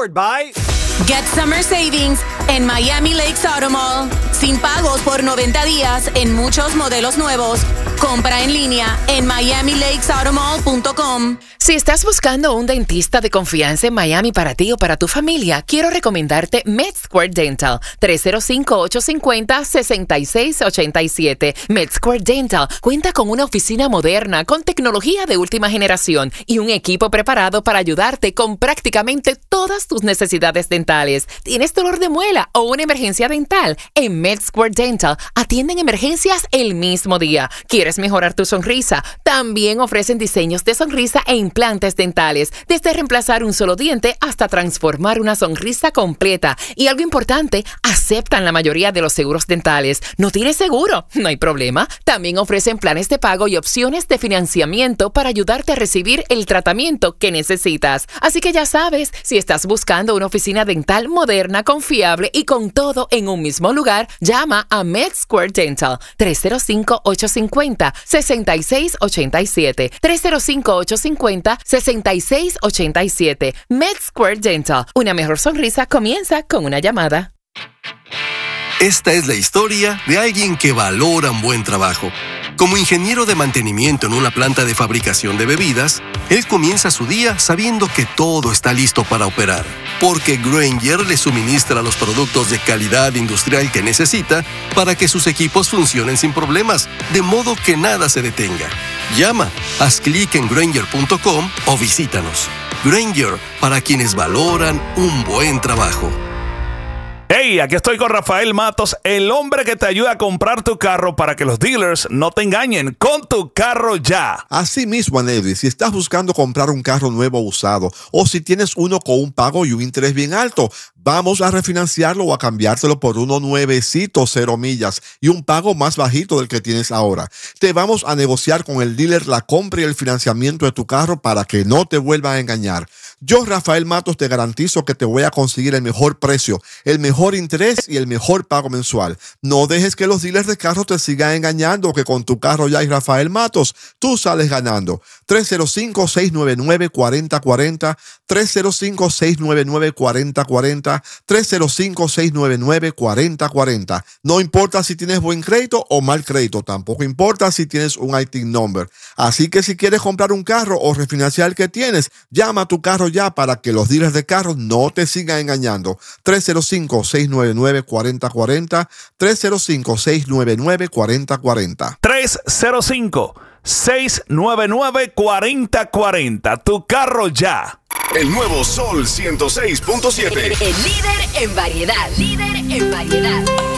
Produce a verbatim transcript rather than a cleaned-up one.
Powered by... Get Summer Savings en Miami Lakes Auto Mall. Sin pagos por noventa días en muchos modelos nuevos. Compra en línea en miami lakes auto mall punto com. Si estás buscando un dentista de confianza en Miami para ti o para tu familia, quiero recomendarte MedSquare Dental. tres cero cinco, ocho cinco cero, seis seis ocho siete. MedSquare Dental cuenta con una oficina moderna con tecnología de última generación y un equipo preparado para ayudarte con prácticamente todas tus necesidades dentales. ¿Tienes dolor de muela o una emergencia dental? En MedSquare Dental atienden emergencias el mismo día. ¿Quieres mejorar tu sonrisa? También ofrecen diseños de sonrisa e implantes dentales, desde reemplazar un solo diente hasta transformar una sonrisa completa. Y algo importante, aceptan la mayoría de los seguros dentales. ¿No tienes seguro? No hay problema. También ofrecen planes de pago y opciones de financiamiento para ayudarte a recibir el tratamiento que necesitas. Así que ya sabes, si estás buscando una oficina dental moderna, confiable y con todo en un mismo lugar, llama a MedSquare Dental. tres cero cinco, ocho cinco cero, seis seis ocho siete. tres cero cinco, ocho cinco cero, seis seis ocho siete. MedSquare Dental. Una mejor sonrisa comienza con una llamada. Esta es la historia de alguien que valora un buen trabajo. Como ingeniero de mantenimiento en una planta de fabricación de bebidas, él comienza su día sabiendo que todo está listo para operar, porque Grainger le suministra los productos de calidad industrial que necesita para que sus equipos funcionen sin problemas, de modo que nada se detenga. Llama, haz clic en Grainger punto com o visítanos. Grainger, para quienes valoran un buen trabajo. Hey, aquí estoy con Rafael Matos, el hombre que te ayuda a comprar tu carro para que los dealers no te engañen con tu carro ya. Así mismo, Anedi, si estás buscando comprar un carro nuevo o usado, o si tienes uno con un pago y un interés bien alto, vamos a refinanciarlo o a cambiártelo por uno nuevecito, cero millas y un pago más bajito del que tienes ahora. Te vamos a negociar con el dealer la compra y el financiamiento de tu carro para que no te vuelvan a engañar. Yo, Rafael Matos, te garantizo que te voy a conseguir el mejor precio, el mejor interés y el mejor pago mensual. No dejes que los dealers de carros te sigan engañando, que con tu carro ya y Rafael Matos, tú sales ganando. tres cero cinco, seis nueve nueve, cuatro cero cuatro cero, tres cero cinco, seis nueve nueve, cuatro cero cuatro cero, tres cero cinco, seis nueve nueve, cuatro cero cuatro cero. No importa si tienes buen crédito o mal crédito, tampoco importa si tienes un I T I N number. Así que si quieres comprar un carro o refinanciar el que tienes, llama a tu carro ya para que los dealers de carros no te sigan engañando. tres cero cinco, seis nueve nueve, cuatro cero cuatro cero, tres cero cinco, seis nueve nueve, cuatro cero cuatro cero. tres cero cinco, seis nueve nueve, cuatro cero cuatro cero. Tu carro ya. El nuevo Sol ciento seis punto siete. El líder en variedad. Líder en variedad.